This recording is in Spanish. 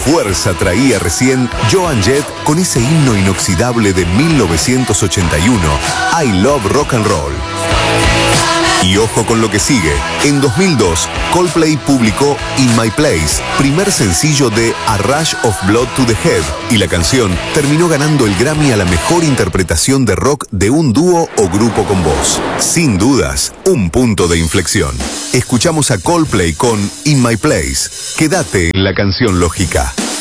fuerza traía recién Joan Jett con ese himno inoxidable de 1981, I Love Rock and Roll. Y ojo con lo que sigue. En 2002, Coldplay publicó In My Place, primer sencillo de A Rush of Blood to the Head, y la canción terminó ganando el Grammy a la mejor interpretación de rock de un dúo o grupo con voz. Sin dudas, un punto de inflexión. Escuchamos a Coldplay con In My Place. Quédate en la canción lógica.